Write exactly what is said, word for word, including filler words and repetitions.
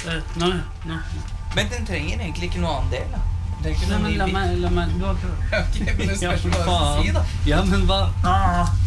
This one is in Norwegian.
Nei, nei. Men den trenger egentlig ikke noe annen del, da. Den trenger ikke Nei, noe men la ny bit. meg, la meg, du har prøvd. Ok, men det Ja, spørs for hva du skal si, faen. da. Ja, men hva? Ah.